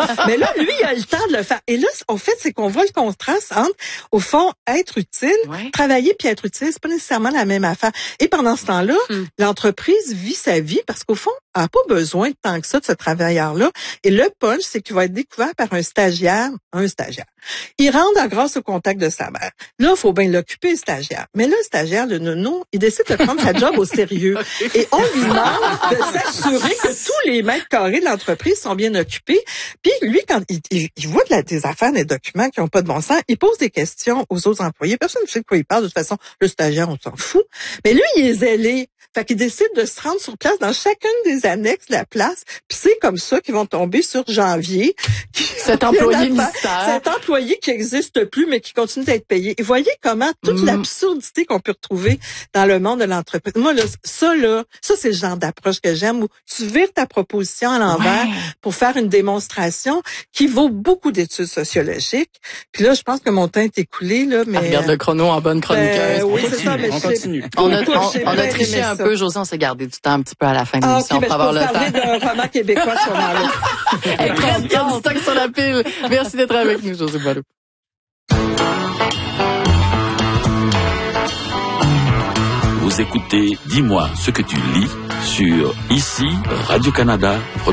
Mais là, lui, il a le temps de le faire. Et là, en fait, c'est qu'on voit le contraste entre, au fond, être utile, travailler puis être utile, c'est pas nécessairement la même affaire. Et pendant ce temps-là, l'entreprise vit sa vie parce qu'au fond, elle n'a pas besoin de tant que ça de ce travailleur-là. Et le punch, c'est qu'il va être découvert par un stagiaire. Il rentre grâce au contact de sa mère. Là, il faut bien l'occuper, le stagiaire. Mais là, le stagiaire, le nono, il décide de prendre sa job au sérieux. Et on lui demande de s'assurer que tous les mètres carrés de l'entreprise sont bien occupés. Puis lui, quand il voit des affaires, des documents qui n'ont pas de bon sens, il pose des questions aux autres employés. Personne ne sait de quoi il parle. De toute façon, le stagiaire, on s'en fout. Mais lui, il est zélé. Fait qu'il décide de se rendre sur place dans chacune des annexes de la place. Puis c'est comme ça qu'ils vont tomber sur Janvier. Cet employé mystère. Cet employé qui n'existe plus, mais qui continue d'être payé. Et voyez comment toute l'absurdité qu'on peut retrouver dans le monde de l'entreprise. Moi, là, ça, c'est le genre d'approche que j'aime, où tu vires ta proposition à l'envers pour faire une démonstration qui vaut beaucoup d'études sociologiques. Puis là, je pense que mon temps est écoulé, là, mais... regarde le chrono en bonne chroniqueuse. Oui, c'est ça, mais on continue. On a triché un peu, Josée, on s'est gardé du temps un petit peu à la fin de l'émission pour avoir le temps. Je peux parler d'un roman québécois sur là. Elle prête, il y a du stock sur la pile. Merci d'être avec nous, Josée Boileau. Vous écoutez Dis-moi ce que tu lis sur ici Radio-Canada.